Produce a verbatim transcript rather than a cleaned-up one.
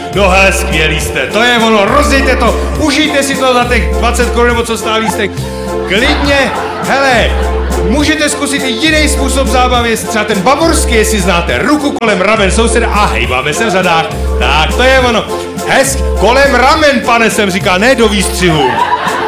No hele, skvělí jste, to je ono, rozjděte to, užijte si to za těch dvacet korun, nebo co stál lístek. Klidně, hele, můžete zkusit i jiný způsob zábavy, třeba ten bavorský, jestli znáte, ruku kolem ramen souseda a hejbáme se v zadách. Tak, to je ono. Hezk, kolem ramen, pane, jsem říkal, ne do výstřihu.